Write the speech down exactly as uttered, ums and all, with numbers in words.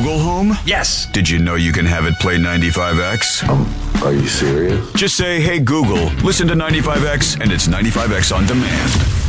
Google Home? Yes. Did you know you can have it play ninety-five X? Um, are you serious? Just say, hey Google, listen to ninety-five X, and it's ninety-five X on demand.